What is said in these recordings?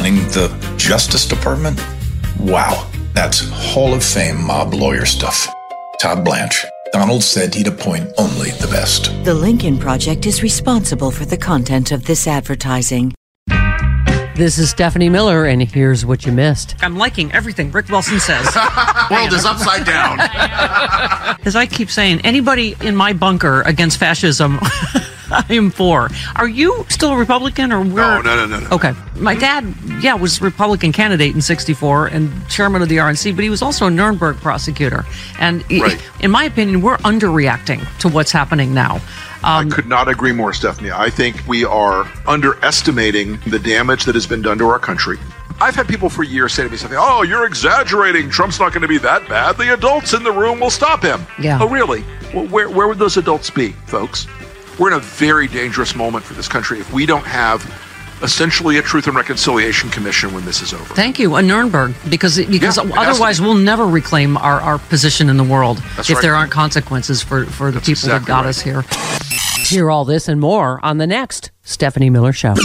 running the Justice Department? Wow, that's Hall of Fame mob lawyer stuff. Todd Blanche. Donald said he'd appoint only the best. The Lincoln Project is responsible for the content of this advertising. This is Stephanie Miller, and here's what you missed. I'm liking everything Rick Wilson says. World is upside down. As I keep saying, anybody in my bunker against fascism, I am for. Are you still a Republican or where? No. Okay. My dad, was Republican candidate in 64 and chairman of the RNC, but he was also a Nuremberg prosecutor. And in my opinion, we're underreacting to what's happening now. I could not agree more, Stephanie. I think we are underestimating the damage that has been done to our country. I've had people for years say to me something, oh, you're exaggerating. Trump's not going to be that bad. The adults in the room will stop him. Yeah. Oh, really? Well, where would those adults be, folks? We're in a very dangerous moment for this country if we don't have essentially a Truth and Reconciliation Commission when this is over. Thank you, a Nuremberg, because otherwise we'll never reclaim our position in the world if there aren't consequences for the people that got us here. Hear all this and more on the next Stephanie Miller Show.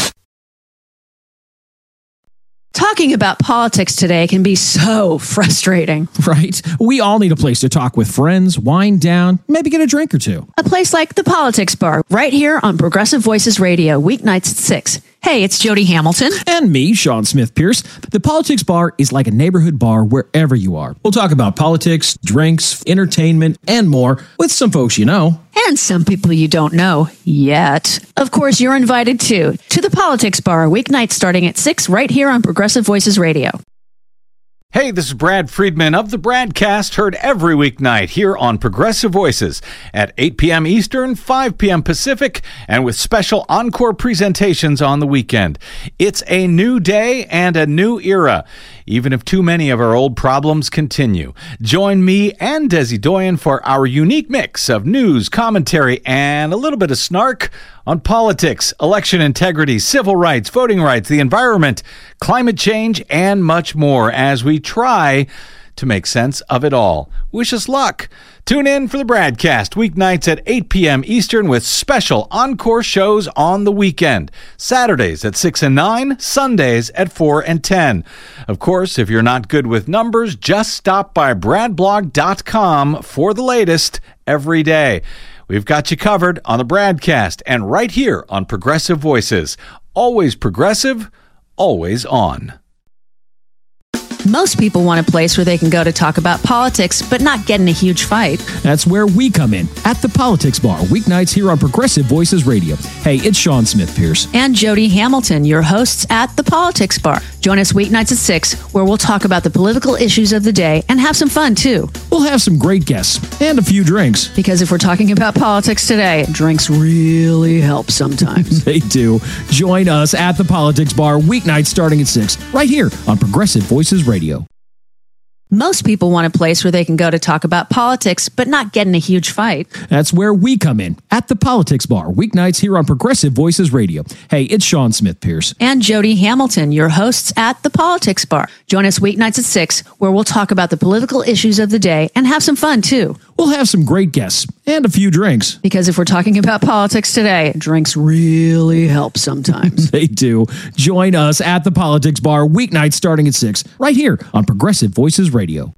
Talking about politics today can be so frustrating. Right? We all need a place to talk with friends, wind down, maybe get a drink or two. A place like the Politics Bar, right here on Progressive Voices Radio, weeknights at 6. Hey, it's Jody Hamilton. And me, Sean Smith Pierce. The Politics Bar is like a neighborhood bar wherever you are. We'll talk about politics, drinks, entertainment, and more with some folks you know. And some people you don't know yet. Of course, you're invited too to the Politics Bar, weeknights starting at 6 right here on Progressive Voices Radio. Hey, this is Brad Friedman of the Bradcast, heard every weeknight here on Progressive Voices at 8 p.m. Eastern, 5 p.m. Pacific, and with special encore presentations on the weekend. It's a new day and a new era, even if too many of our old problems continue. Join me and Desi Doyen for our unique mix of news, commentary, and a little bit of snark on politics, election integrity, civil rights, voting rights, the environment, climate change, and much more as we try to make sense of it all. Wish us luck. Tune in for the Bradcast weeknights at 8 p.m. Eastern with special encore shows on the weekend. Saturdays at 6 and 9, Sundays at 4 and 10. Of course, if you're not good with numbers, just stop by bradblog.com for the latest every day. We've got you covered on the Bradcast and right here on Progressive Voices. Always progressive, always on. Most people want a place where they can go to talk about politics, but not get in a huge fight. That's where we come in, at the Politics Bar, weeknights here on Progressive Voices Radio. Hey, it's Sean Smith Pierce. And Jody Hamilton, your hosts at the Politics Bar. Join us weeknights at 6, where we'll talk about the political issues of the day and have some fun, too. We'll have some great guests and a few drinks. Because if we're talking about politics today, drinks really help sometimes. They do. Join us at the Politics Bar, weeknights starting at 6, right here on Progressive Voices Radio. Most people want a place where they can go to talk about politics, but not get in a huge fight. That's where we come in, at the Politics Bar, weeknights here on Progressive Voices Radio. Hey, it's Sean Smith Pierce. And Jody Hamilton, your hosts at the Politics Bar. Join us weeknights at 6, where we'll talk about the political issues of the day and have some fun, too. We'll have some great guests and a few drinks. Because if we're talking about politics today, drinks really help sometimes. They do. Join us at the Politics Bar, weeknights starting at 6, right here on Progressive Voices Radio.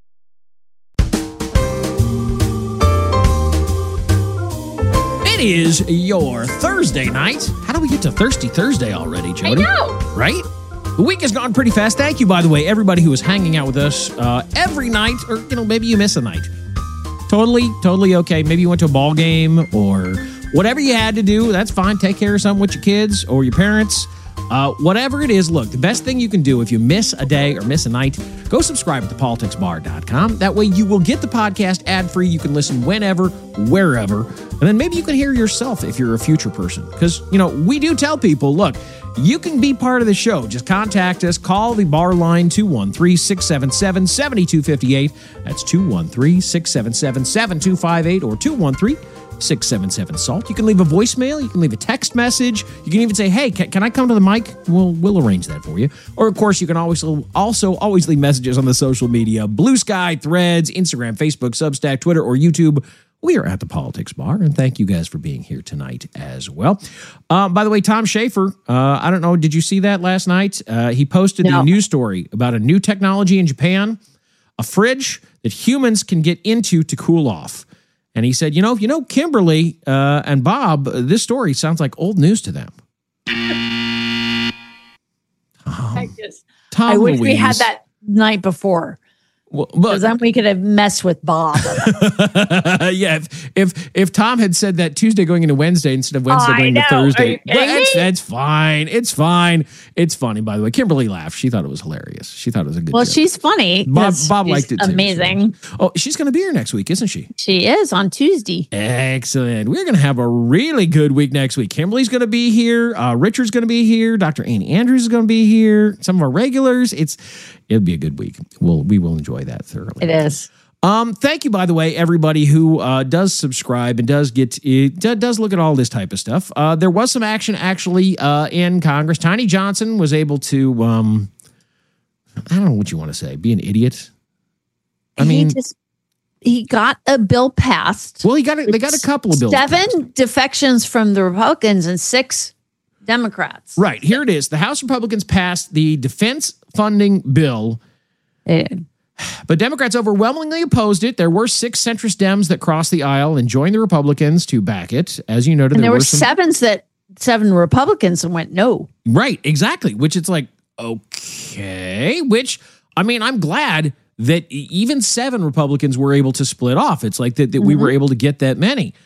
It is your Thursday night. How do we get to Thirsty Thursday already, Jody? I know. Right? The week has gone pretty fast. Thank you, by the way, everybody who is hanging out with us every night, or, maybe you miss a night. Totally okay. Maybe you went to a ball game or whatever you had to do. That's fine. Take care of something with your kids or your parents. Whatever it is, look, the best thing you can do if you miss a day or miss a night, go subscribe at thepoliticsbar.com. That way you will get the podcast ad-free. You can listen whenever, wherever. And then maybe you can hear yourself if you're a future person. Because, we do tell people, look, you can be part of the show. Just contact us. Call the bar line 213-677-7258. That's 213-677-7258 or 213-677-SALT. You can leave a voicemail. You can leave a text message. You can even say, hey, can I come to the mic? We'll arrange that for you. Or, of course, you can also always leave messages on the social media. Blue Sky, Threads, Instagram, Facebook, Substack, Twitter, or YouTube. We are at the Politics Bar, and thank you guys for being here tonight as well. By the way, Tom Schaefer, I don't know, did you see that last night? He posted a news story about a new technology in Japan, a fridge that humans can get into to cool off. And he said, Kimberly and Bob, this story sounds like old news to them. I wish we had that night before. Because then we could have messed with Bob. Yeah, if Tom had said that Tuesday going into Wednesday instead of Wednesday going into Thursday, that's fine. It's fine. It's funny, by the way. Kimberly laughed. She thought it was hilarious. She thought it was a good joke. She's funny. Bob liked it too. Amazing. Oh, she's going to be here next week, isn't she? She is on Tuesday. Excellent. We're going to have a really good week next week. Kimberly's going to be here. Richard's going to be here. Dr. Annie Andrews is going to be here. Some of our regulars. It'll be a good week. We will enjoy that thoroughly. It is. Thank you, by the way, everybody who does subscribe and does look at all this type of stuff. There was some action actually in Congress. Tiny Johnson was able to, I don't know what you want to say, be an idiot. He got a bill passed. Well, they got a couple of bills. 7 defections from the Republicans and 6 Democrats. Right. Here it is. The House Republicans passed the defense funding bill. But Democrats overwhelmingly opposed it. There were 6 centrist Dems that crossed the aisle and joined the Republicans to back it. As you noted, there were 7 Republicans that went no. Right, exactly. Which it's like, okay. Which, I'm glad that even 7 Republicans were able to split off. It's like that we were able to get that many.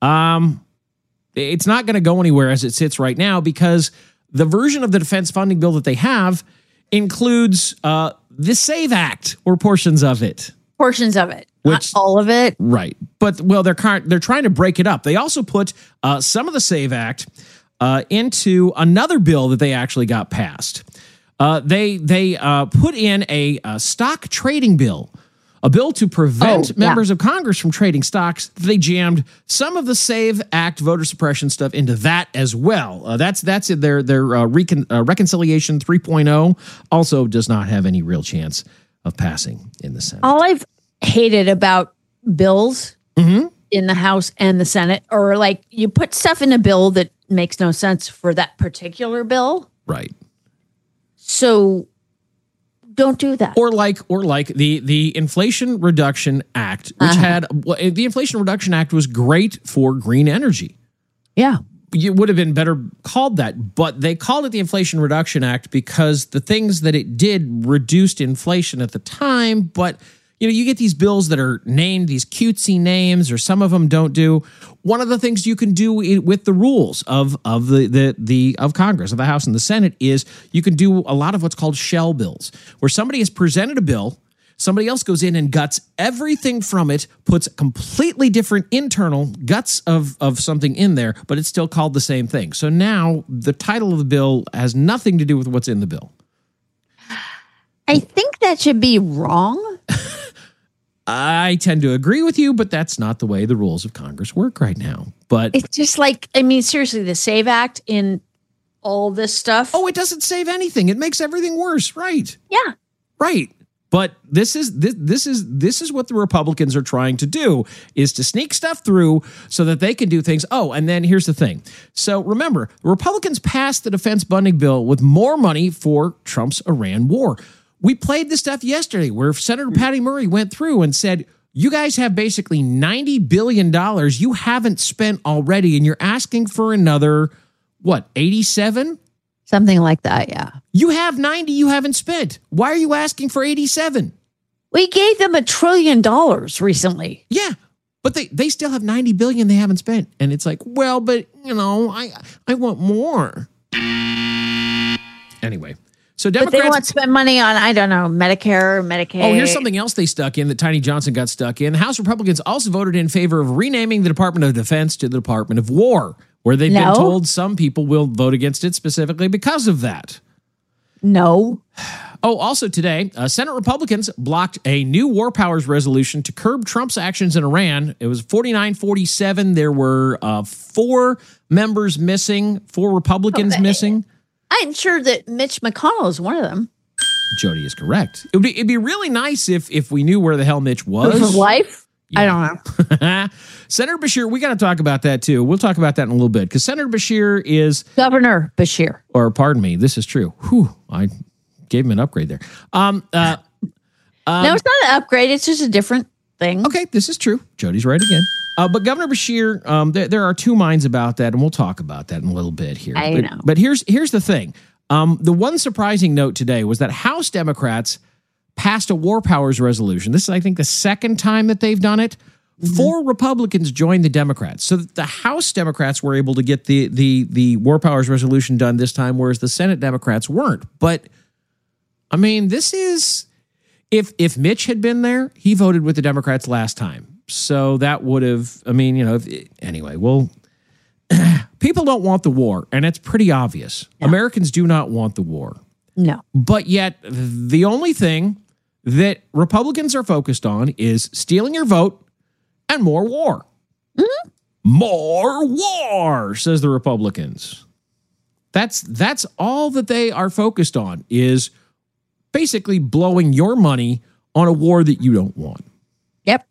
It's not going to go anywhere as it sits right now because the version of the defense funding bill that they have includes the SAVE Act or portions of it. Portions of it, not all of it. Right. But, they're trying to break it up. They also put some of the SAVE Act into another bill that they actually got passed. They put in a stock trading bill, a bill to prevent members of Congress from trading stocks. They jammed some of the SAVE Act voter suppression stuff into that as well. That's in their Reconciliation 3.0 also does not have any real chance of passing in the Senate. All I've hated about bills in the House and the Senate are like you put stuff in a bill that makes no sense for that particular bill. Right. So don't do that. Or like the Inflation Reduction Act, which the Inflation Reduction Act was great for green energy. Yeah. It would have been better called that, but they called it the Inflation Reduction Act because the things that it did reduced inflation at the time. But you get these bills that are named these cutesy names, or some of them don't do. One of the things you can do with the rules of Congress, of the House and the Senate, is you can do a lot of what's called shell bills, where somebody has presented a bill, somebody else goes in and guts everything from it, puts completely different internal guts of something in there, but it's still called the same thing. So now the title of the bill has nothing to do with what's in the bill. I think that should be wrong. I tend to agree with you, but that's not the way the rules of Congress work right now. But it's just like, seriously, the SAVE Act in all this stuff. Oh, it doesn't save anything. It makes everything worse. Right. Yeah. Right. But this is what the Republicans are trying to do, is to sneak stuff through so that they can do things. Oh, and then here's the thing. So remember, the Republicans passed the defense funding bill with more money for Trump's Iran war. We played this stuff yesterday where Senator Patty Murray went through and said, you guys have basically $90 billion you haven't spent already, and you're asking for another, 87? Something like that, yeah. You have 90 you haven't spent. Why are you asking for 87? We gave them $1 trillion recently. Yeah, but they still have 90 billion they haven't spent. And it's like, well, but, I want more. Anyway. So Democrats, but they want to spend money on, I don't know, Medicare, Medicaid. Oh, here's something else they stuck in that Tiny Johnson got stuck in. The House Republicans also voted in favor of renaming the Department of Defense to the Department of War, where they've been told some people will vote against it specifically because of that. No. Oh, also today, Senate Republicans blocked a new war powers resolution to curb Trump's actions in Iran. It was 49-47. There were 4 members missing, 4 Republicans missing. I'm sure that Mitch McConnell is one of them. Jody is correct. It'd be really nice if we knew where the hell Mitch was. His life? I don't know. Senator Beshear, we got to talk about that too. We'll talk about that in a little bit because Senator Beshear is Governor Beshear. Or pardon me, this is true. Whew, I gave him an upgrade there. No, it's not an upgrade. It's just a different thing. Okay, this is true. Jody's right again. But Governor Beshear, there are two minds about that, and we'll talk about that in a little bit here. I know. But here's the thing. The one surprising note today was that House Democrats passed a war powers resolution. This is, I think, the second time that they've done it. 4 Republicans joined the Democrats. So that the House Democrats were able to get the war powers resolution done this time, whereas the Senate Democrats weren't. But, I mean, this is... If Mitch had been there, he voted with the Democrats last time. So that would have... I mean, anyway, well... People don't want the war, and it's pretty obvious. No. Americans do not want the war. No. But yet, the only thing that Republicans are focused on is stealing your vote and more war. Mm-hmm. More war, says the Republicans. That's all that they are focused on, is basically blowing your money on a war that you don't want. Yep.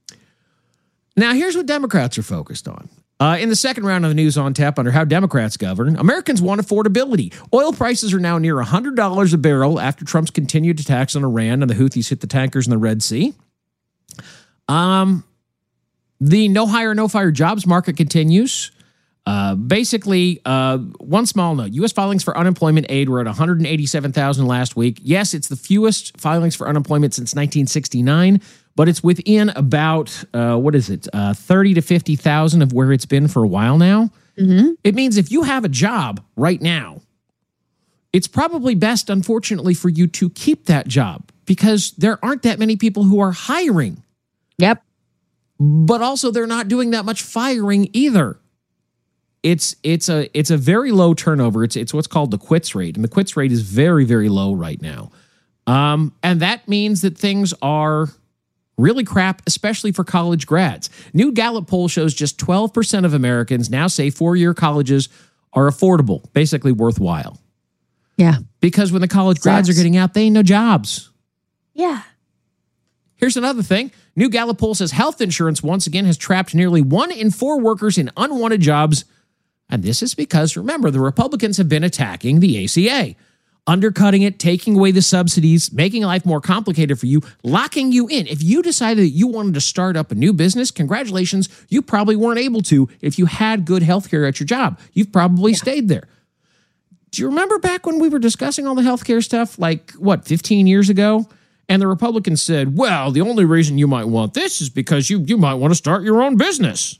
Now, here's what Democrats are focused on. In the second round of the News on Tap under How Democrats Govern, Americans want affordability. Oil prices are now near $100 a barrel after Trump's continued attacks on Iran and the Houthis hit the tankers in the Red Sea. The no hire, no fire jobs market continues. Basically, one small note. U.S. filings for unemployment aid were at 187,000 last week. Yes, it's the fewest filings for unemployment since 1969, but it's within about, 30 to 50,000 of where it's been for a while now. Mm-hmm. It means if you have a job right now, it's probably best, unfortunately, for you to keep that job because there aren't that many people who are hiring. Yep. But also they're not doing that much firing either. It's a very low turnover. It's what's called the quits rate, and the quits rate is very, very low right now. And that means that things are really crap, especially for college grads. New Gallup poll shows just 12% of Americans now say 4-year colleges are affordable, basically worthwhile. Yeah. Because when the college grads are getting out, they ain't no jobs. Yeah. Here's another thing. New Gallup poll says health insurance once again has trapped nearly 1 in 4 workers in unwanted jobs. And this is because, remember, the Republicans have been attacking the ACA, undercutting it, taking away the subsidies, making life more complicated for you, locking you in. If you decided that you wanted to start up a new business, congratulations, you probably weren't able to if you had good health care at your job. You've probably stayed there. Do you remember back when we were discussing all the health care stuff, 15 years ago? And the Republicans said, well, the only reason you might want this is because you might want to start your own business.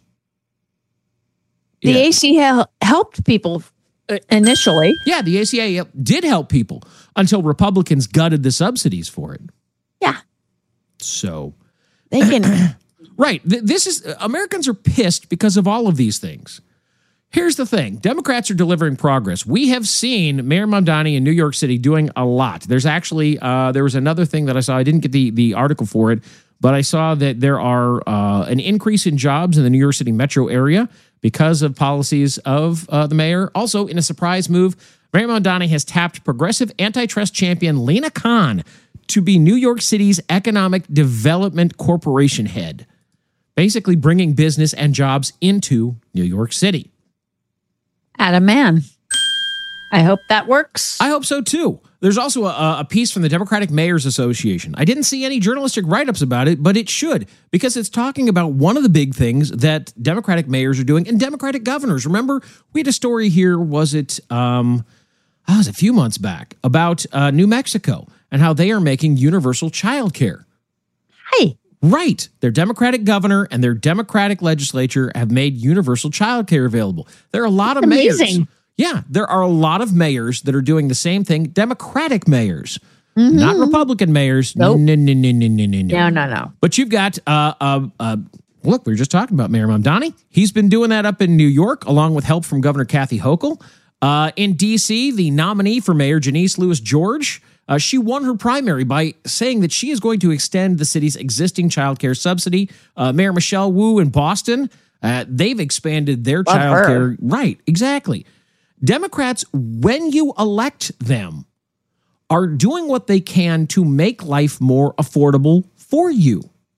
The ACA helped people initially. Yeah, the ACA did help people until Republicans gutted the subsidies for it. Yeah. So they can. Right. This is Americans are pissed because of all of these things. Here's the thing. Democrats are delivering progress. We have seen Mayor Mamdani in New York City doing a lot. There's actually, there was another thing that I saw. I didn't get the article for it, but I saw that there are an increase in jobs in the New York City metro area because of policies of the mayor. Also, in a surprise move, Mayor Mamdani has tapped progressive antitrust champion Lena Khan to be New York City's Economic Development Corporation head, basically bringing business and jobs into New York City. Atta man. I hope that works. I hope so, too. There's also a piece from the Democratic Mayors Association. I didn't see any journalistic write-ups about it, but it should, because it's talking about one of the big things that Democratic mayors are doing and Democratic governors. Remember, we had a story here, was it a few months back, about New Mexico and how they are making universal child care. Hey. Right. Their Democratic governor and their Democratic legislature have made universal child care available. There are a lot of mayors. Yeah, there are a lot of mayors that are doing the same thing. Democratic mayors, not Republican mayors. Nope. No. But you've got, look, we were just talking about Mayor Mamdani. He's been doing that up in New York, along with help from Governor Kathy Hochul. In D.C., the nominee for Mayor, Janice Lewis George, she won her primary by saying that she is going to extend the city's existing child care subsidy. Mayor Michelle Wu in Boston, they've expanded their child care. Right, exactly. Democrats, when you elect them, are doing what they can to make life more affordable for you.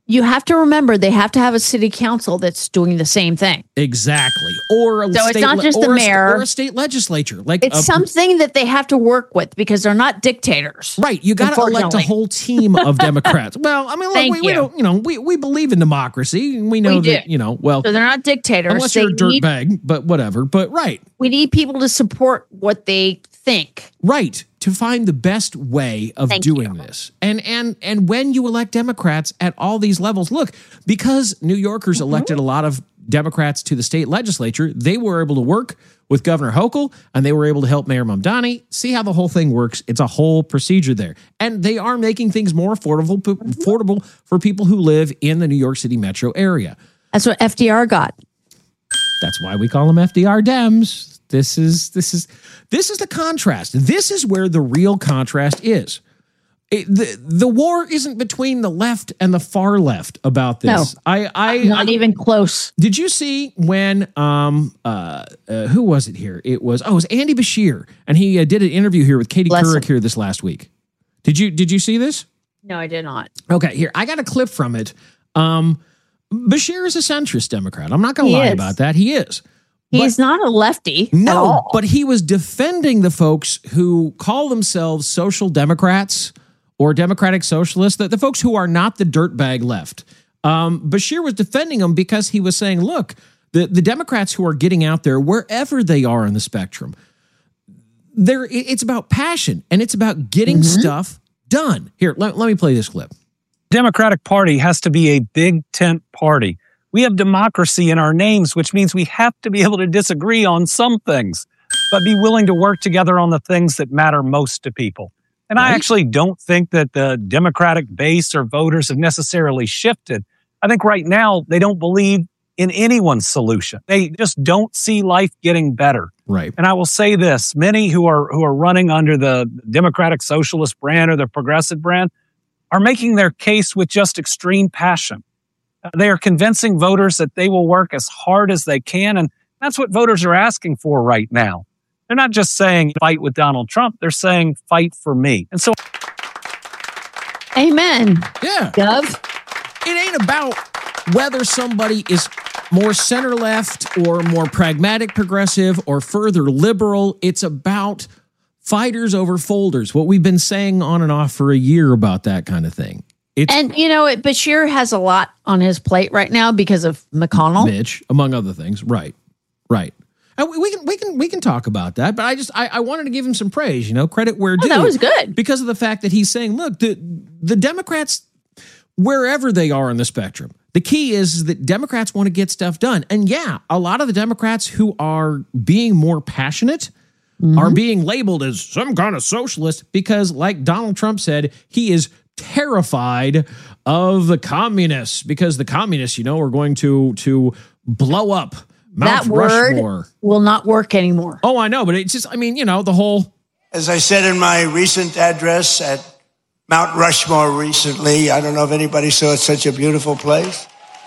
you have to remember they have to have a city council that's doing the same thing. Exactly. Or a So it's not just the mayor. or a state legislature. Like It's something that they have to work with because they're not dictators. Right. You got to elect a Unfortunately. whole team of Democrats. Well, I mean, Thank look, we you. don't, we believe in democracy. And we know We that, do. well, So they're not dictators. unless They you're a need- dirtbag, but whatever. But right. We need people to support what they think. Right. To find the best way of Thank doing you. this. And when you elect Democrats at all these levels, look, because New Yorkers elected a lot of Democrats to the state legislature, they were able to work with Governor Hochul and they were able to help Mayor Mamdani. See how the whole thing works. It's a whole procedure there. And they are making things more affordable for people who live in the New York City metro area. That's what FDR got. That's why we call them FDR Dems. This is the contrast. This is where the real contrast is. The war isn't between the left and the far left about this. No, not even close. Did you see when who was it here? It was Andy Bashir, and he did an interview here with Katie Couric here this last week. Did you see this? No, I did not. Okay, here I got a clip from it. Bashir is a centrist Democrat. I'm not going to lie about that. He is. He's not a lefty. No, at all. but he was defending the folks who call themselves social democrats or democratic socialists, the folks who are not the dirtbag left. Bashir was defending them because he was saying, look, the Democrats who are getting out there, wherever they are in the spectrum, it's about passion and it's about getting stuff done. Here, let me play this clip. Democratic Party has to be a big tent party. We have democracy in our names, which means we have to be able to disagree on some things, but be willing to work together on the things that matter most to people. And I actually don't think that the Democratic base or voters have necessarily shifted. I think right now they don't believe in anyone's solution. They just don't see life getting better. Right. And I will say this, many who are running under the Democratic Socialist brand or the Progressive brand are making their case with just extreme passion. They are convincing voters that they will work as hard as they can. And that's what voters are asking for right now. They're not just saying fight with Donald Trump. They're saying fight for me. And so. Amen. Yeah. Gov. It ain't about whether somebody is more center left or more pragmatic progressive or further liberal. It's about fighters over folders. What we've been saying on and off for a year about that kind of thing. And Bashir has a lot on his plate right now because of McConnell, Mitch, among other things. Right. And we can talk about that, but I wanted to give him some praise. Credit where due. That was good because of the fact that he's saying, look, the Democrats, wherever they are on the spectrum, the key is that Democrats want to get stuff done. And yeah, a lot of the Democrats who are being more passionate are being labeled as some kind of socialist because, like Donald Trump said, he is terrified of the communists because the communists, are going to blow up Mount that word Rushmore. Will not work anymore. Oh, I know, but it's just, the whole. As I said in my recent address at Mount Rushmore recently, I don't know if anybody saw it, such a beautiful place.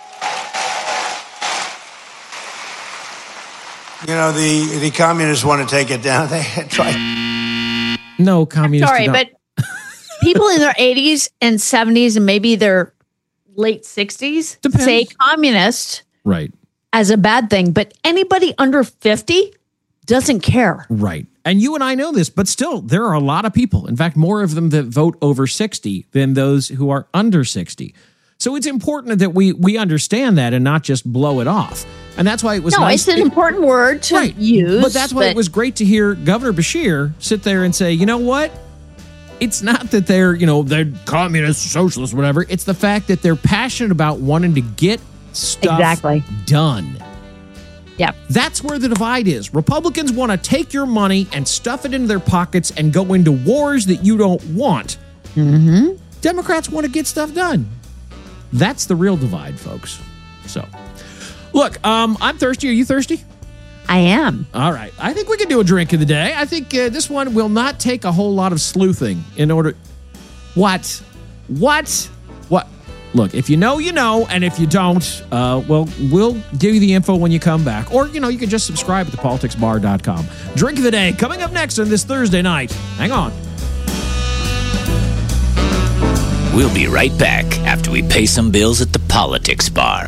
The communists want to take it down. They try. No, communists. Sorry, but people in their 80s and 70s and maybe their late 60s say communist right as a bad thing, but anybody under 50 doesn't care. Right. And you and I know this, but still, there are a lot of people, in fact, more of them that vote over 60 than those who are under 60. So it's important that we understand that and not just blow it off. And that's why it was nice. It's an important word to use. But that's why it was great to hear Governor Bashir sit there and say, you know what? It's not that they're communist, socialist, whatever. It's the fact that they're passionate about wanting to get stuff done. Yep. That's where the divide is. Republicans want to take your money and stuff it into their pockets and go into wars that you don't want. Mm-hmm. Democrats want to get stuff done. That's the real divide, folks. So, look, I'm thirsty. Are you thirsty? I am. All right. I think we can do a drink of the day. I think this one will not take a whole lot of sleuthing in order. What? Look, if you know, you know. And if you don't, we'll give you the info when you come back. Or, you can just subscribe at thepoliticsbar.com. Drink of the day coming up next on this Thursday night. Hang on. We'll be right back after we pay some bills at the politics bar.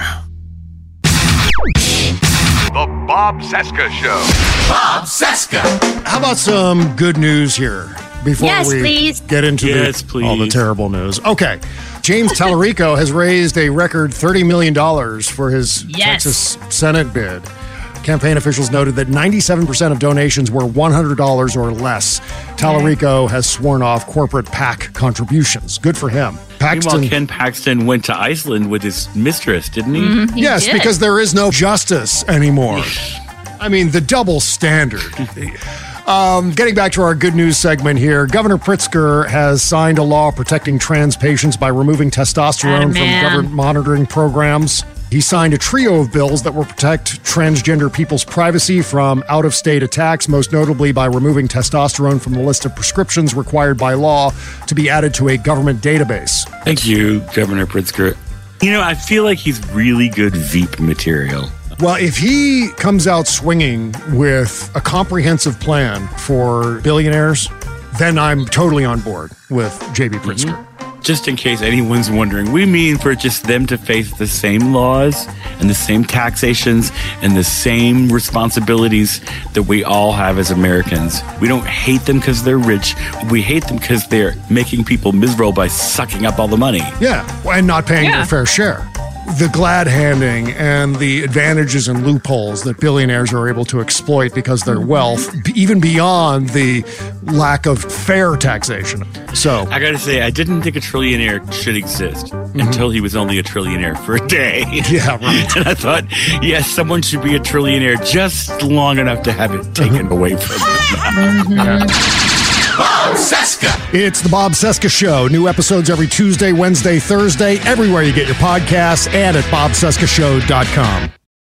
The Bob Cesca Show. Bob Cesca. How about some good news here before we get into all the terrible news? Okay. James Tallarico has raised a record $30 million for his Texas Senate bid. Campaign officials noted that 97% of donations were $100 or less. Tallarico has sworn off corporate PAC contributions. Good for him. Meanwhile, Ken Paxton went to Iceland with his mistress, didn't he? Mm-hmm, yes, because there is no justice anymore. I mean, the double standard. Getting back to our good news segment here, Governor Pritzker has signed a law protecting trans patients by removing testosterone from government monitoring programs. He signed a trio of bills that will protect transgender people's privacy from out-of-state attacks, most notably by removing testosterone from the list of prescriptions required by law to be added to a government database. Thank you, Governor Pritzker. You know, I feel like he's really good Veep material. Well, if he comes out swinging with a comprehensive plan for billionaires, then I'm totally on board with J.B. Pritzker. Mm-hmm. Just in case anyone's wondering, we mean for just them to face the same laws and the same taxations and the same responsibilities that we all have as Americans. We don't hate them because they're rich. We hate them because they're making people miserable by sucking up all the money. Yeah, and not paying their fair share. The glad handing and the advantages and loopholes that billionaires are able to exploit because of their wealth, even beyond the lack of fair taxation. So I gotta say, I didn't think a trillionaire should exist until he was only a trillionaire for a day. Yeah, right. And I thought, yes, someone should be a trillionaire just long enough to have it taken away from them. Bob Cesca. It's the Bob Cesca Show. New episodes every Tuesday, Wednesday, Thursday, everywhere you get your podcasts and at bobcescashow.com.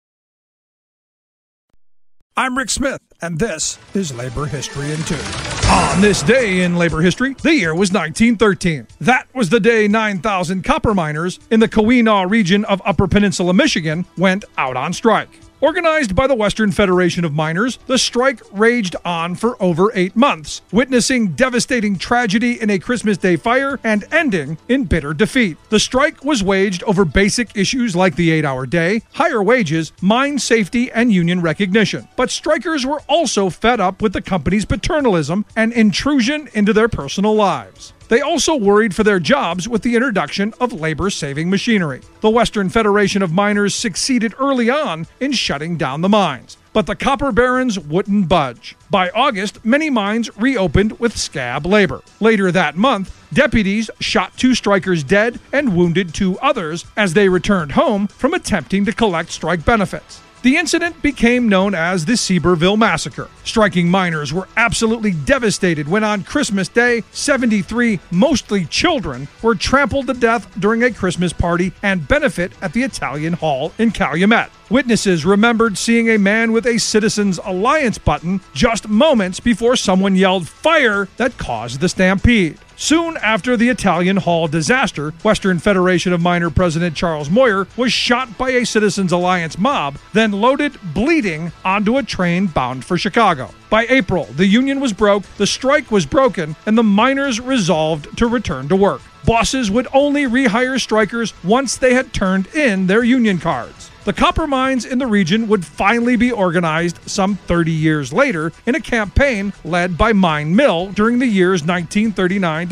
I'm Rick Smith, and this is Labor History in 2. On this day in labor history, the year was 1913. That was the day 9,000 copper miners in the Keweenaw region of Upper Peninsula, Michigan, went out on strike. Organized by the Western Federation of Miners, the strike raged on for over 8 months, witnessing devastating tragedy in a Christmas Day fire and ending in bitter defeat. The strike was waged over basic issues like the 8-hour day, higher wages, mine safety, and union recognition. But strikers were also fed up with the company's paternalism and intrusion into their personal lives. They also worried for their jobs with the introduction of labor-saving machinery. The Western Federation of Miners succeeded early on in shutting down the mines, but the copper barons wouldn't budge. By August, many mines reopened with scab labor. Later that month, deputies shot 2 strikers dead and wounded 2 others as they returned home from attempting to collect strike benefits. The incident became known as the Seaborville Massacre. Striking miners were absolutely devastated when on Christmas Day, 73, mostly children, were trampled to death during a Christmas party and benefit at the Italian Hall in Calumet. Witnesses remembered seeing a man with a Citizens Alliance button just moments before someone yelled fire that caused the stampede. Soon after the Italian Hall disaster, Western Federation of Miner President Charles Moyer was shot by a Citizens Alliance mob, then loaded, bleeding, onto a train bound for Chicago. By April, the union was broke, the strike was broken, and the miners resolved to return to work. Bosses would only rehire strikers once they had turned in their union cards. The copper mines in the region would finally be organized some 30 years later in a campaign led by Mine Mill during the years 1939 to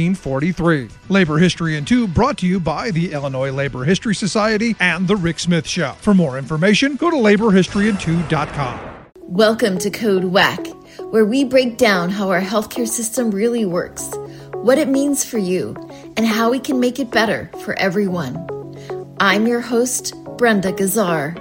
1943. Labor History in 2 brought to you by the Illinois Labor History Society and The Rick Smith Show. For more information, go to laborhistoryin2.com. Welcome to Code WACK, where we break down how our healthcare system really works, what it means for you, and how we can make it better for everyone. I'm your host, Brenda Gazzar.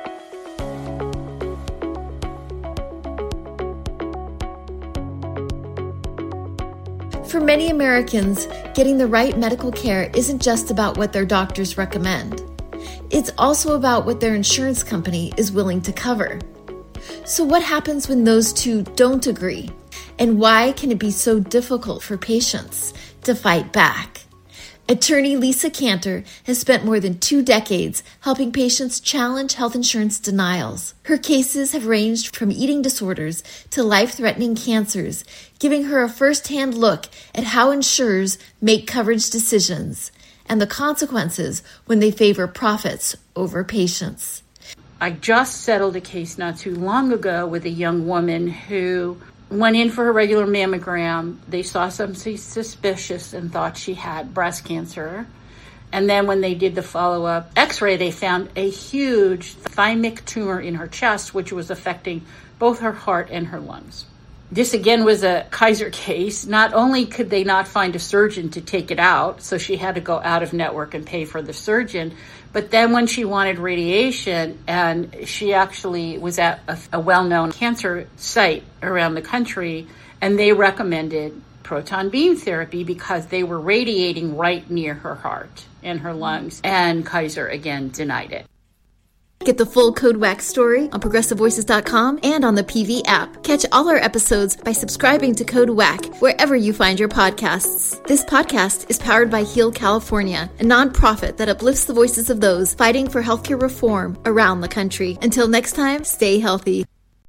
For many Americans, getting the right medical care isn't just about what their doctors recommend. It's also about what their insurance company is willing to cover. So what happens when those two don't agree? And why can it be so difficult for patients to fight back? Attorney Lisa Cantor has spent more than 2 decades helping patients challenge health insurance denials. Her cases have ranged from eating disorders to life-threatening cancers, giving her a first-hand look at how insurers make coverage decisions and the consequences when they favor profits over patients. I just settled a case not too long ago with a young woman who went in for her regular mammogram. They saw something suspicious and thought she had breast cancer. And then when they did the follow-up x-ray, they found a huge thymic tumor in her chest, which was affecting both her heart and her lungs. This again was a Kaiser case. Not only could they not find a surgeon to take it out, so she had to go out of network and pay for the surgeon, but then when she wanted radiation, and she actually was at a well-known cancer site around the country, and they recommended proton beam therapy because they were radiating right near her heart and her lungs, and Kaiser again denied it. Get the full Code WAC story on ProgressiveVoices.com and on the PV app. Catch all our episodes by subscribing to Code WAC wherever you find your podcasts. This podcast is powered by Heal California, a nonprofit that uplifts the voices of those fighting for healthcare reform around the country. Until next time, stay healthy.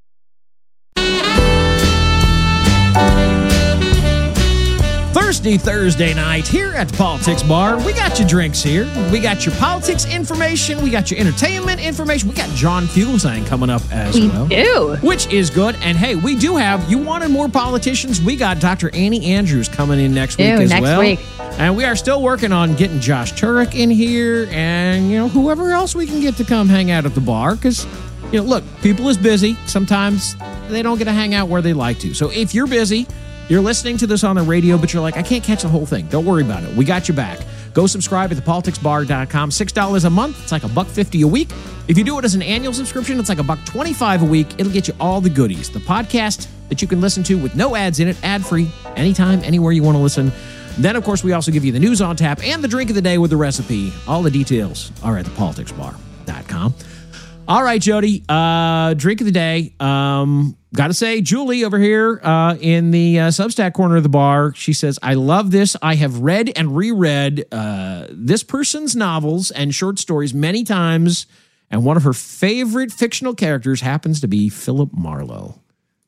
Thursday night here at the Politics Bar. We got your drinks here. We got your politics information. We got your entertainment information. We got John Fugelsang coming up as well. We do. Which is good. And hey, we do have, you wanted more politicians? We got Dr. Annie Andrews coming in next week as well. Next week. And we are still working on getting Josh Turek in here and, whoever else we can get to come hang out at the bar. Because, look, people is busy. Sometimes they don't get to hang out where they like to. So if you're busy, you're listening to this on the radio, but you're like, I can't catch the whole thing. Don't worry about it. We got your back. Go subscribe at thepoliticsbar.com. $6 a month. It's like $1.50 a week. If you do it as an annual subscription, it's like $1.25 a week. It'll get you all the goodies. The podcast that you can listen to with no ads in it, ad-free, anytime, anywhere you want to listen. Then, of course, we also give you the news on tap and the drink of the day with the recipe. All the details are at thepoliticsbar.com. All right, Jody. Drink of the day. Got to say, Julie over here in the Substack corner of the bar, she says, I love this. I have read and reread this person's novels and short stories many times, and one of her favorite fictional characters happens to be Philip Marlowe.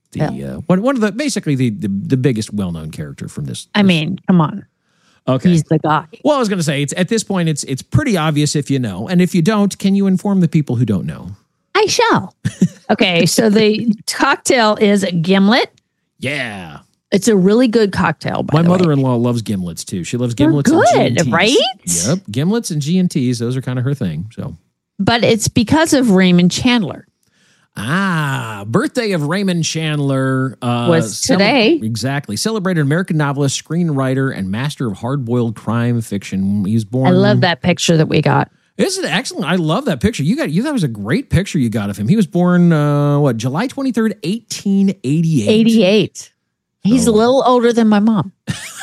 One of the, basically the biggest well-known character from this. I mean, come on. Okay. He's the guy. Well, I was going to say, at this point, it's pretty obvious if you know. And if you don't, can you inform the people who don't know? I shall. Okay, so the cocktail is a gimlet. Yeah. It's a really good cocktail, by My the way. mother-in-law loves gimlets, too. She loves gimlets They're and good, G&Ts. right? Yep. Gimlets and G&Ts, those are kind of her thing. So, but it's because of Raymond Chandler. Birthday of Raymond Chandler. Was today. Exactly. Celebrated American novelist, screenwriter, and master of hard-boiled crime fiction. He was born... I love that picture that we got. Isn't it excellent? I love that picture. That was a great picture you got of him. He was born, July 23rd, 1888. 88. He's a little older than my mom.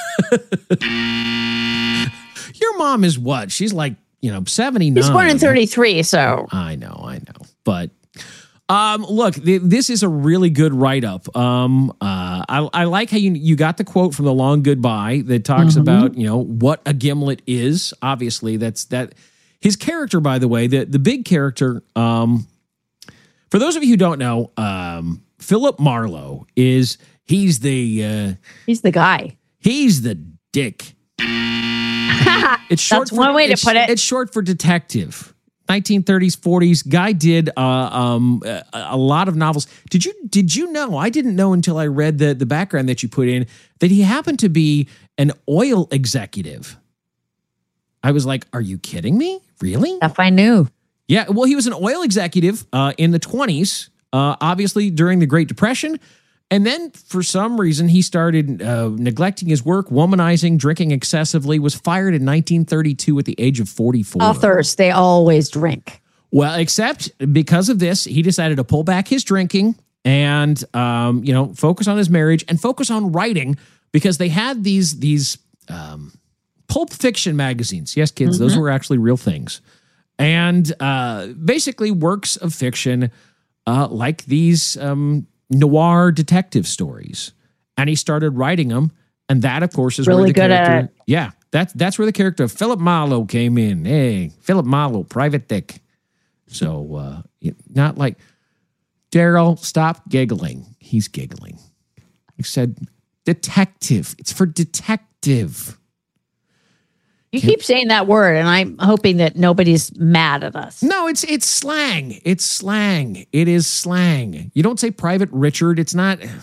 Your mom is what? She's like, 79. He's born in 33, so. I know. But... look, this is a really good write-up. I like how you got the quote from The Long Goodbye that talks about, what a gimlet is. Obviously, that his character, by the way, the big character, for those of you who don't know, Philip Marlowe he's the guy. He's the dick. It's short. That's one way to put it. It's short for detective. 1930s, 40s. Guy did a lot of novels. Did you know? I didn't know until I read the background that you put in that he happened to be an oil executive. I was like, are you kidding me? Really? Stuff I knew. Yeah, well, he was an oil executive in the 20s, obviously during the Great Depression. And then for some reason, he started neglecting his work, womanizing, drinking excessively, was fired in 1932 at the age of 44. Authors, they always drink. Well, except because of this, he decided to pull back his drinking and, focus on his marriage and focus on writing because they had these pulp fiction magazines. Yes, kids, those were actually real things. And basically works of fiction like these noir detective stories. And he started writing them. And that, of course, is really where the good character... at it. Yeah. That's where the character of Philip Marlowe came in. Hey, Philip Marlowe, Private Dick. So not like, Daryl, stop giggling. He's giggling. He said detective. It's for detective. You keep saying that word, and I'm hoping that nobody's mad at us. No, it's slang. It's slang. It is slang. You don't say Private Richard. It's not. You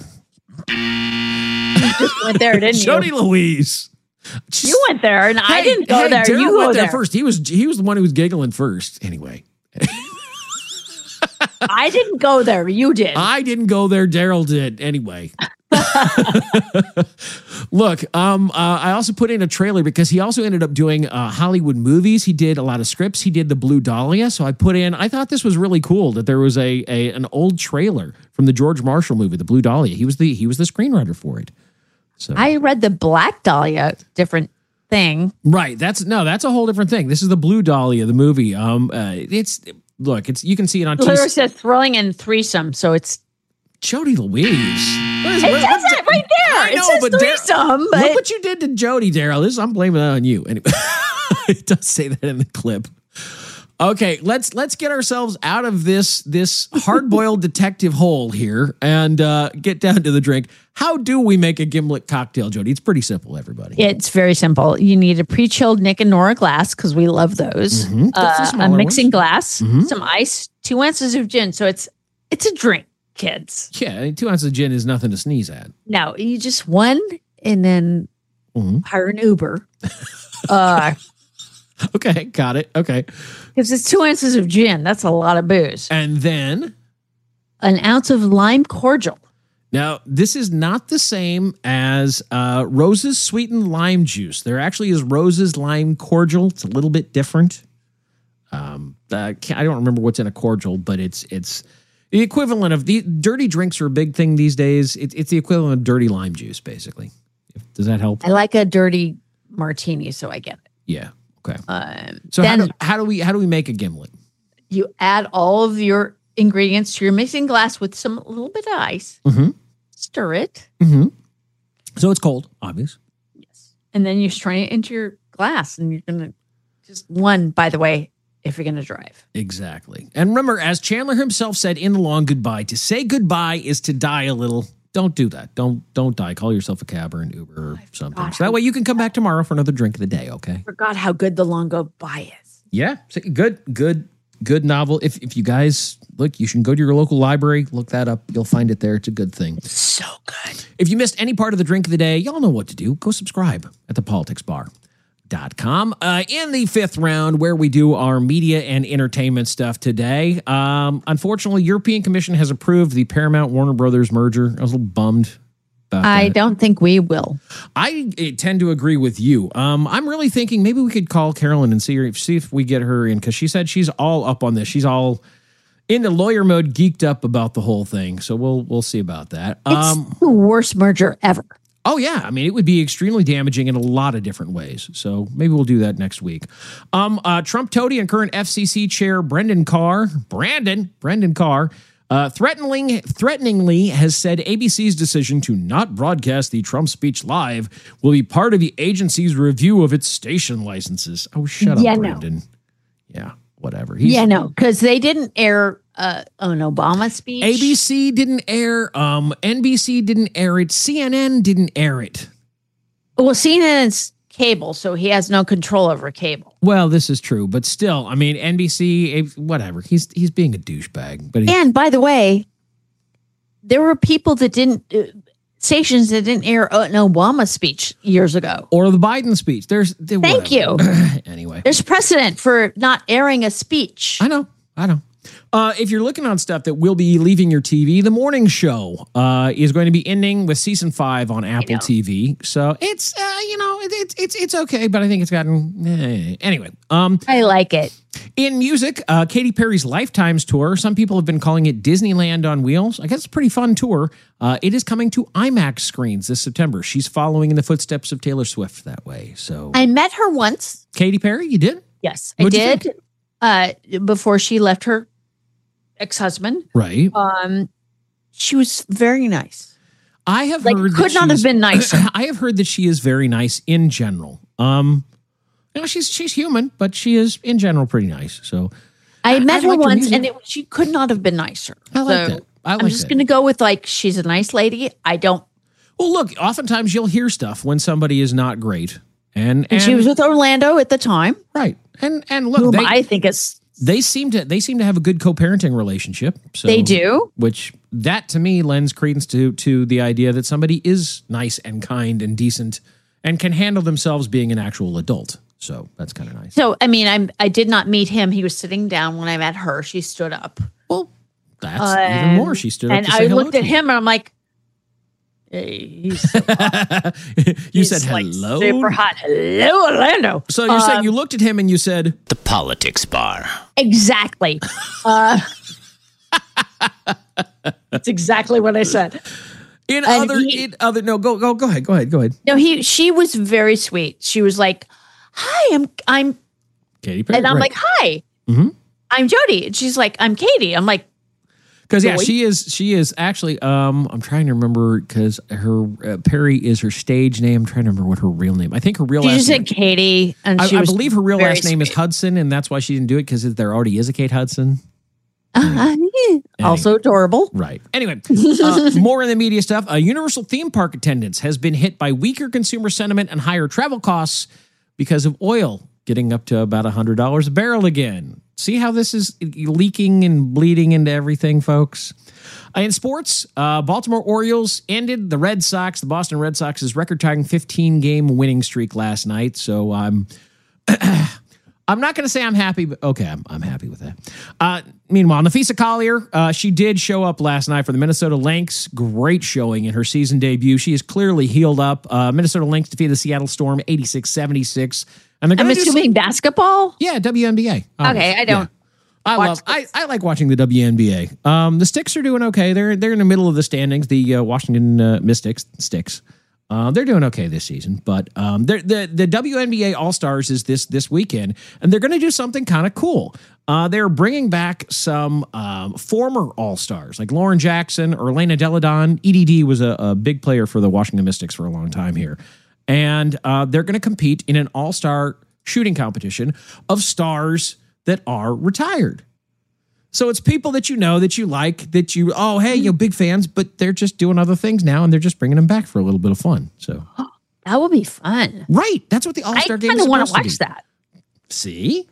just went there, didn't you? Jody Louise. You went there, and I didn't go there. Daryl You went go there there first. He was the one who was giggling first. Anyway. I didn't go there. You did. I didn't go there. Daryl did. Anyway. Look, I also put in a trailer because he also ended up doing Hollywood movies. He did a lot of scripts. He did the Blue Dahlia. So I thought this was really cool that there was an old trailer from the George Marshall movie, the Blue Dahlia. He was the screenwriter for it. So I read the Black Dahlia, different thing. Right. That's a whole different thing. This is the Blue Dahlia, the movie. You can see it on It says thrilling and threesome, so it's Jody Louise. It says that right there. I know, it says threesome. But look what you did to Jody, Daryl. I'm blaming that on you. Anyway, it does say that in the clip. Okay, let's get ourselves out of this hard-boiled detective hole here and get down to the drink. How do we make a gimlet cocktail, Jody? It's pretty simple, everybody. It's very simple. You need a pre-chilled Nick and Nora glass because we love those. Mm-hmm. A mixing glass, some ice, 2 ounces of gin. So it's a drink, kids. Yeah, 2 ounces of gin is nothing to sneeze at. No, you just one and then hire an Uber. Okay, got it. Okay. Because it's 2 ounces of gin. That's a lot of booze. And then? An ounce of lime cordial. Now, this is not the same as Rose's sweetened lime juice. There actually is Rose's lime cordial. It's a little bit different. I don't remember what's in a cordial, but it's the equivalent of the dirty drinks are a big thing these days. It's the equivalent of dirty lime juice, basically. Does that help? I like a dirty martini, so I get it. Yeah. Okay. So then, how do we make a gimlet? You add all of your ingredients to your mixing glass with a little bit of ice. Mm-hmm. Stir it. Mm-hmm. So it's cold, obvious. Yes. And then you strain it into your glass, and you're gonna just one. By the way, if you're gonna drive. Exactly. And remember, as Chandler himself said in The Long Goodbye, to say goodbye is to die a little. Don't do that. Don't die. Call yourself a cab or an Uber or something. So that way you can come back tomorrow for another drink of the day, okay? I forgot how good The Long Goodbye is. Yeah. Good novel. If you guys, look, you should go to your local library, look that up. You'll find it there. It's a good thing. It's so good. If you missed any part of the drink of the day, y'all know what to do. Go subscribe at thepoliticsbar.com. In the fifth round, where we do our media and entertainment stuff today, unfortunately, European Commission has approved the Paramount Warner Brothers merger. I was a little bummed about that. I don't think we will. I tend to agree with you. I'm really thinking maybe we could call Carolyn and see if we get her in, because she said she's all up on this. She's all into lawyer mode, geeked up about the whole thing. So we'll see about that. It's the worst merger ever. Oh, yeah. I mean, it would be extremely damaging in a lot of different ways. So maybe we'll do that next week. Trump toady and current FCC chair Brendan Carr, threateningly has said ABC's decision to not broadcast the Trump speech live will be part of the agency's review of its station licenses. Oh, shut up, Brendan. No. Yeah, whatever. Because they didn't air an Obama speech. ABC didn't air. NBC didn't air it. CNN didn't air it. Well, CNN's cable, so he has no control over cable. Well, this is true, but still, I mean, NBC, whatever. He's being a douchebag. And by the way, there were people that stations that didn't air an Obama speech years ago, or the Biden speech. Thank you. Anyway, there's precedent for not airing a speech. I know. If you're looking on stuff that will be leaving your TV, The Morning Show is going to be ending with season 5 on Apple TV. So it's it's okay, but I think it's gotten anyway. I like it. In music, Katy Perry's Lifetimes tour. Some people have been calling it Disneyland on Wheels. I guess it's a pretty fun tour. It is coming to IMAX screens this September. She's following in the footsteps of Taylor Swift that way. So I met her once. Katy Perry, you did? Yes, I did. Before she left her ex-husband. Right. She was very nice. I have heard could not have been nicer. I have heard that she is very nice in general. She's human, but she is in general pretty nice. So I met her liked once, music. and she could not have been nicer. I like that. I'm just going to go with she's a nice lady. I don't. Well, look, oftentimes you'll hear stuff when somebody is not great. And she was with Orlando at the time. Right. And look, I think it's. They seem to have a good co-parenting relationship. So, they do. Which that to me lends credence to the idea that somebody is nice and kind and decent and can handle themselves being an actual adult. So that's kind of nice. So, I mean, I did not meet him. He was sitting down when I met her. She stood up. Well, that's even more. She stood up and to say I hello looked at to you. him and I'm like, hey, he's so hot. You said hello? Super hot. Hello, Orlando. So you're saying you looked at him and you said... The politics bar. Exactly. That's exactly what I said. Go ahead. No, she was very sweet. She was like, "Hi, I'm Katy Perry." And I'm like, "Hi, I'm Jody." And she's like, "I'm Katie." I'm like, because she is actually. I'm trying to remember because her Perry is her stage name. I'm trying to remember what her real name. I think her real she last just name. said Katie, and I she was believe her real very last name is sweet. Hudson, and that's why she didn't do it because there already is a Kate Hudson. Also adorable. Right. Anyway, more in the media stuff. Universal theme park attendance has been hit by weaker consumer sentiment and higher travel costs because of oil getting up to about $100 a barrel again. See how this is leaking and bleeding into everything, folks? In sports, Baltimore Orioles ended the Boston Red Sox's record-tying 15-game winning streak last night. So I'm not going to say I'm happy, but okay, I'm happy with that. Meanwhile, Nafisa Collier, she did show up last night for the Minnesota Lynx. Great showing in her season debut. She is clearly healed up. Minnesota Lynx defeated the Seattle Storm 86-76. And they're I'm assuming basketball? Yeah, WNBA. Okay, I don't. Yeah. I like watching the WNBA. The Sticks are doing okay. They're in the middle of the standings. The Washington Mystics Sticks. They're doing okay this season, but the WNBA All-Stars is this weekend, and they're going to do something kind of cool. They're bringing back some former All-Stars, like Lauren Jackson or Elena Deladon. EDD was a big player for the Washington Mystics for a long time here. And they're going to compete in an all-star shooting competition of stars that are retired. So it's people that you know, that you like, you're big fans, but they're just doing other things now, and they're just bringing them back for a little bit of fun. So that would be fun. Right. That's what the All-Star Game is supposed to be. I kind of want to watch that. See?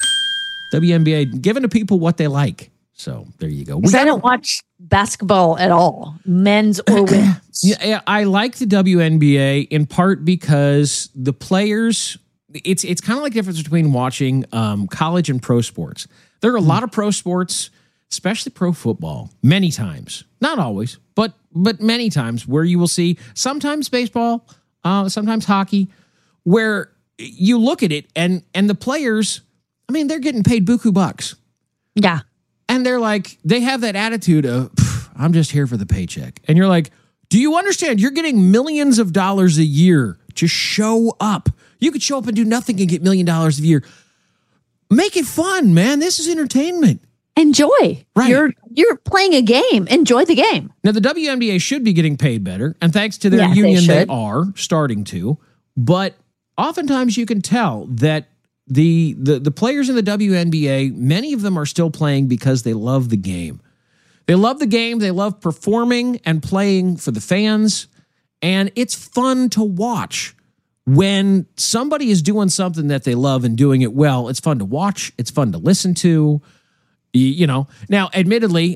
WNBA, giving to people what they like. So there you go. Because I don't watch basketball at all, men's or women's. Yeah, I like the WNBA in part because the players, it's kind of like the difference between watching college and pro sports. There are a lot of pro sports, especially pro football, many times, not always, but many times where you will see sometimes baseball, sometimes hockey, where you look at it and the players, I mean, they're getting paid buku bucks. Yeah. And they're like, they have that attitude of, I'm just here for the paycheck. And you're like, do you understand? You're getting millions of dollars a year to show up. You could show up and do nothing and get $1 million a year. Make it fun, man. This is entertainment. Enjoy. Right. You're playing a game. Enjoy the game. Now, the WNBA should be getting paid better. And thanks to their union, they are starting to. But oftentimes you can tell that the players in the WNBA, many of them are still playing because they love the game. They love the game. They love performing and playing for the fans. And it's fun to watch. When somebody is doing something that they love and doing it well, it's fun to watch. It's fun to listen to. You know, now, admittedly,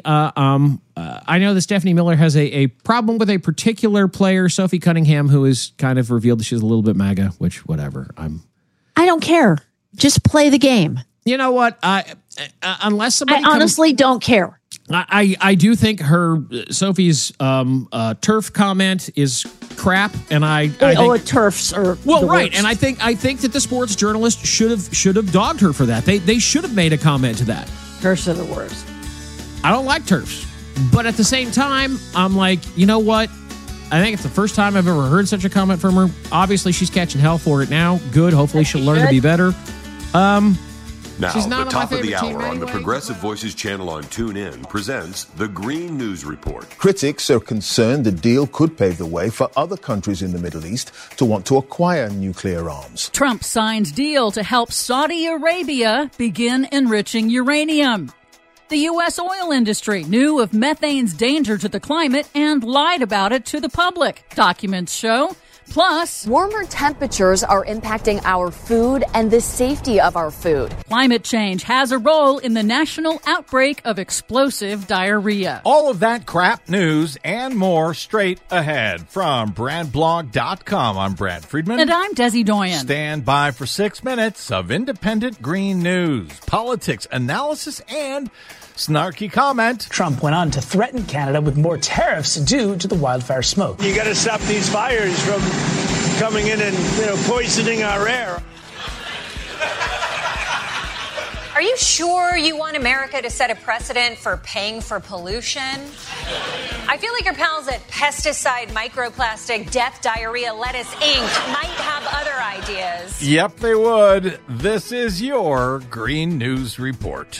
I know that Stephanie Miller has a problem with a particular player, Sophie Cunningham, who has kind of revealed that she's a little bit MAGA, which, whatever. I don't care. Just play the game. You know what? Unless somebody honestly don't care. I do think Sophie's turf comment is crap, and I think turfs are right. And I think that the sports journalist should have dogged her for that. They should have made a comment to that. Turfs are the worst. I don't like turfs, but at the same time, I'm like, you know what? I think it's the first time I've ever heard such a comment from her. Obviously, she's catching hell for it now. Good. Hopefully, she'll learn to be better. Now, She's not the on top my of the favorite team hour on the anyway. Progressive Voices channel on TuneIn presents the Green News Report. Critics are concerned the deal could pave the way for other countries in the Middle East to want to acquire nuclear arms. Trump signs deal to help Saudi Arabia begin enriching uranium. The U.S. oil industry knew of methane's danger to the climate and lied about it to the public, documents show. Plus, warmer temperatures are impacting our food and the safety of our food. Climate change has a role in the national outbreak of explosive diarrhea. All of that crap news and more straight ahead from BradBlog.com. I'm Brad Friedman. And I'm Desi Doyen. Stand by for 6 minutes of independent green news, politics, analysis, and snarky comment. Trump went on to threaten Canada with more tariffs due to the wildfire smoke. You got to stop these fires from coming in and poisoning our air. Are you sure you want America to set a precedent for paying for pollution? I feel like your pals at Pesticide, Microplastic, Death, Diarrhea, Lettuce, Inc. might have other ideas. Yep, they would. This is your Green News Report.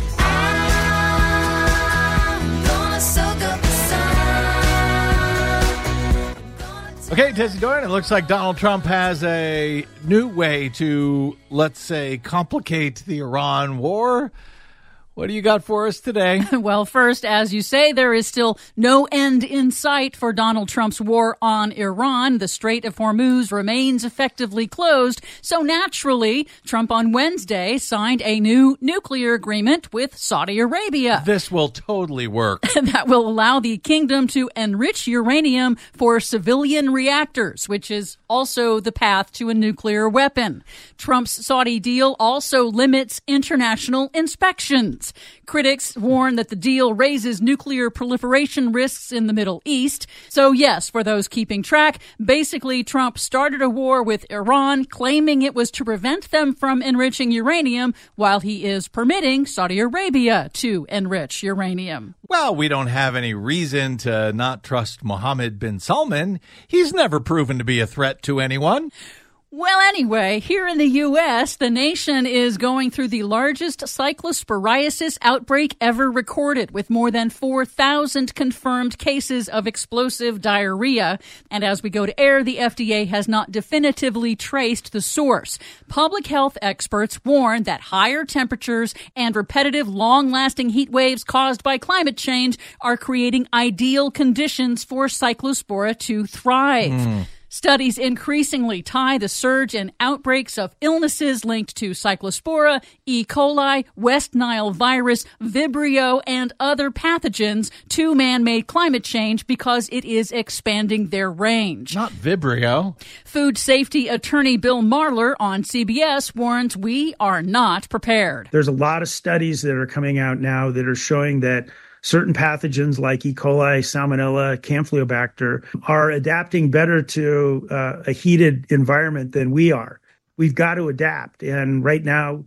Okay, Desi Doyen, it looks like Donald Trump has a new way to, let's say, complicate the Iran war. What do you got for us today? Well, first, as you say, there is still no end in sight for Donald Trump's war on Iran. The Strait of Hormuz remains effectively closed. So naturally, Trump on Wednesday signed a new nuclear agreement with Saudi Arabia. This will totally work. That will allow the kingdom to enrich uranium for civilian reactors, which is also the path to a nuclear weapon. Trump's Saudi deal also limits international inspections. Critics warn that the deal raises nuclear proliferation risks in the Middle East. So yes, for those keeping track, basically Trump started a war with Iran, claiming it was to prevent them from enriching uranium, while he is permitting Saudi Arabia to enrich uranium. Well, we don't have any reason to not trust Mohammed bin Salman. He's never proven to be a threat to anyone. Well, anyway, here in the U.S., the nation is going through the largest cyclosporiasis outbreak ever recorded, with more than 4,000 confirmed cases of explosive diarrhea. And as we go to air, the FDA has not definitively traced the source. Public health experts warn that higher temperatures and repetitive, long-lasting heat waves caused by climate change are creating ideal conditions for Cyclospora to thrive. Studies increasingly tie the surge in outbreaks of illnesses linked to Cyclospora, E. coli, West Nile virus, Vibrio, and other pathogens to man-made climate change because it is expanding their range. Not Vibrio. Food safety attorney Bill Marler on CBS warns we are not prepared. There's a lot of studies that are coming out now that are showing that certain pathogens like E. coli, Salmonella, Campylobacter are adapting better to a heated environment than we are. We've got to adapt. And right now,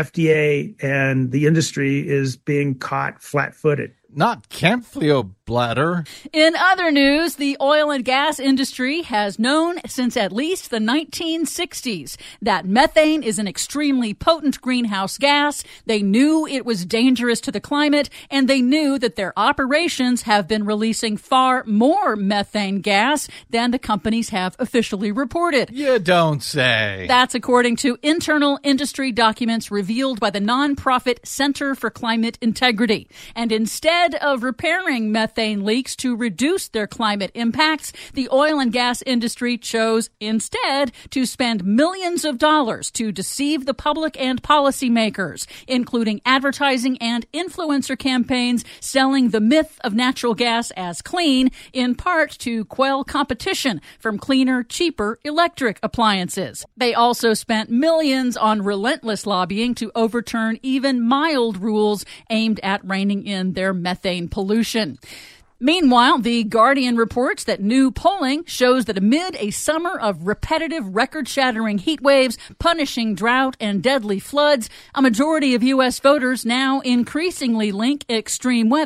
FDA and the industry is being caught flat-footed. Not Campylobacter. In other news, the oil and gas industry has known since at least the 1960s that methane is an extremely potent greenhouse gas. They knew it was dangerous to the climate, and they knew that their operations have been releasing far more methane gas than the companies have officially reported. You don't say. That's according to internal industry documents revealed by the nonprofit Center for Climate Integrity. And instead of repairing methane leaks to reduce their climate impacts, the oil and gas industry chose instead to spend millions of dollars to deceive the public and policymakers, including advertising and influencer campaigns selling the myth of natural gas as clean, in part to quell competition from cleaner, cheaper electric appliances. They also spent millions on relentless lobbying to overturn even mild rules aimed at reining in their methane pollution. Meanwhile, The Guardian reports that new polling shows that amid a summer of repetitive record-shattering heat waves, punishing drought, and deadly floods, a majority of U.S. voters now increasingly link extreme weather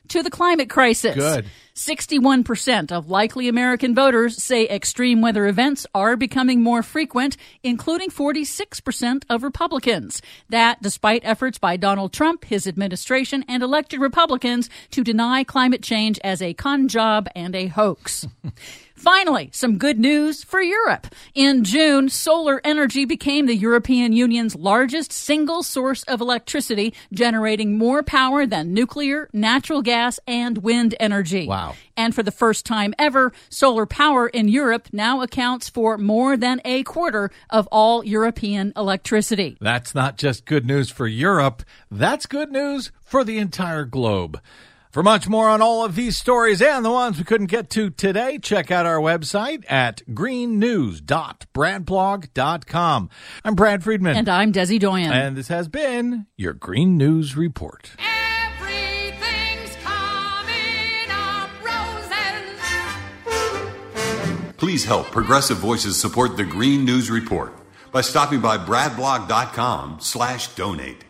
to the climate crisis. Good. 61% of likely American voters say extreme weather events are becoming more frequent, including 46% of Republicans. That despite efforts by Donald Trump, his administration, and elected Republicans to deny climate change as a con job and a hoax. Finally, some good news for Europe. In June, solar energy became the European Union's largest single source of electricity, generating more power than nuclear, natural gas, and wind energy. Wow. And for the first time ever, solar power in Europe now accounts for more than a quarter of all European electricity. That's not just good news for Europe. That's good news for the entire globe. For much more on all of these stories and the ones we couldn't get to today, check out our website at greennews.bradblog.com. I'm Brad Friedman. And I'm Desi Doyen. And this has been your Green News Report. Everything's coming up roses. Please help Progressive Voices support the Green News Report by stopping by bradblog.com/donate.